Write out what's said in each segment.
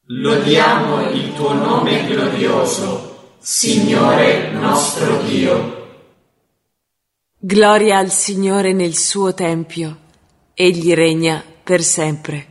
Lodiamo il tuo nome glorioso, Signore nostro Dio. Gloria al Signore nel suo tempio, egli regna per sempre.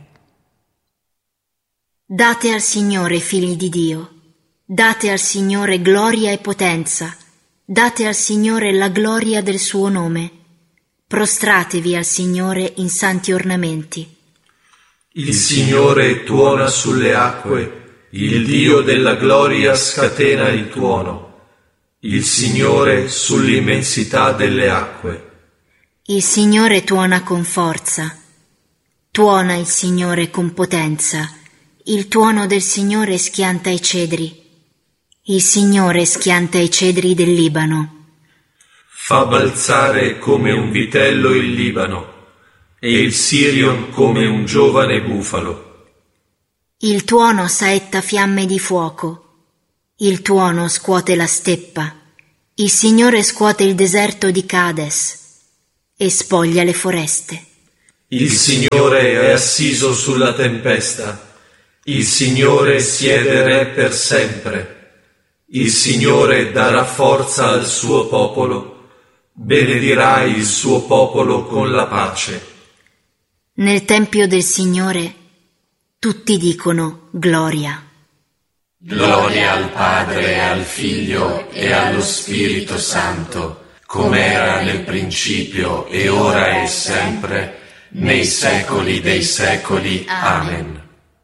Date al Signore, figli di Dio, date al Signore gloria e potenza, date al Signore la gloria del suo nome. Prostratevi al Signore in santi ornamenti. Il Signore tuona sulle acque, il Dio della gloria scatena il tuono. Il Signore sull'immensità delle acque. Il Signore tuona con forza. Tuona il Signore con potenza. Il tuono del Signore schianta i cedri. Il Signore schianta i cedri del Libano. Fa balzare come un vitello il Libano e il Sirion come un giovane bufalo. Il tuono saetta fiamme di fuoco. Il tuono scuote la steppa. Il Signore scuote il deserto di Cades e spoglia le foreste. Il Signore è assiso sulla tempesta. Il Signore siede re per sempre. Il Signore darà forza al suo popolo. Benedirà il suo popolo con la pace. Nel tempio del Signore tutti dicono gloria. Gloria al Padre, al Figlio e allo Spirito Santo, come era nel principio e ora e sempre, nei secoli dei secoli. Amen.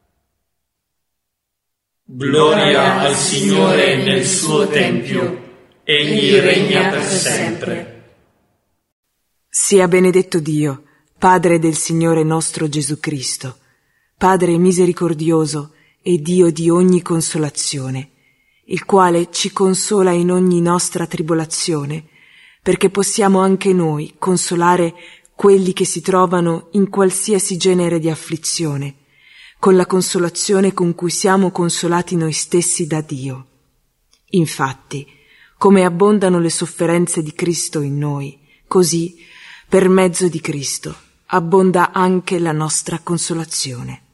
Gloria al Signore nel suo tempio, egli regna per sempre. Sia benedetto Dio, Padre del Signore nostro Gesù Cristo, Padre misericordioso e Dio di ogni consolazione, il quale ci consola in ogni nostra tribolazione, perché possiamo anche noi consolare quelli che si trovano in qualsiasi genere di afflizione, con la consolazione con cui siamo consolati noi stessi da Dio. Infatti, come abbondano le sofferenze di Cristo in noi, così, per mezzo di Cristo, abbonda anche la nostra consolazione.